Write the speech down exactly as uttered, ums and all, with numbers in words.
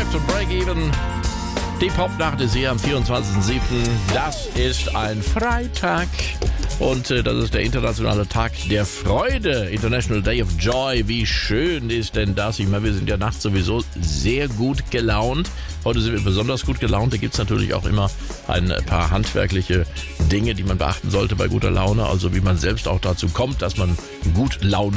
Tag zum Break-Even. Die Popnacht ist hier am vierundzwanzigsten siebten Das ist ein Freitag. Und äh, das ist der internationale Tag der Freude. International Day of Joy. Wie schön ist denn das? Ich meine, wir sind ja nachts sowieso sehr gut gelaunt. Heute sind wir besonders gut gelaunt. Da gibt es natürlich auch immer ein paar handwerkliche Dinge, die man beachten sollte bei guter Laune. Also wie man selbst auch dazu kommt, dass man gut Laune